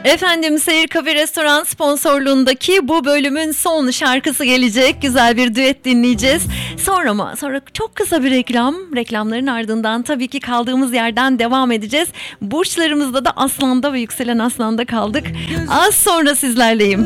Efendim, Seyir Kafe Restoran sponsorluğundaki bu bölümün son şarkısı gelecek. Güzel bir düet dinleyeceğiz. Sonra çok kısa bir reklam. Reklamların ardından tabii ki kaldığımız yerden devam edeceğiz. Burçlarımızda da Aslan'da ve yükselen Aslan'da kaldık. Az sonra sizlerleyim.